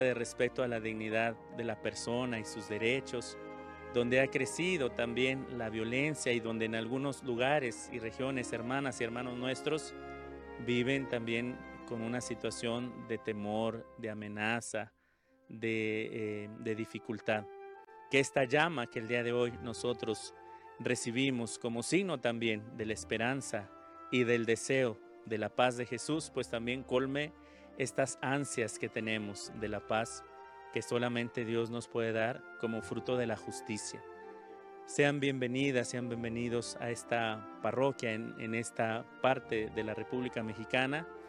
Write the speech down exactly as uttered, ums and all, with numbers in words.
de respeto a la dignidad de la persona y sus derechos, donde ha crecido también la violencia y donde en algunos lugares y regiones, hermanas y hermanos nuestros, viven también con una situación de temor, de amenaza, de, eh, de dificultad. Que esta llama que el día de hoy nosotros recibimos como signo también de la esperanza y del deseo de la paz de Jesús, pues también colme estas ansias que tenemos de la paz que solamente Dios nos puede dar como fruto de la justicia. Sean bienvenidas, sean bienvenidos a esta parroquia en, en esta parte de la República Mexicana,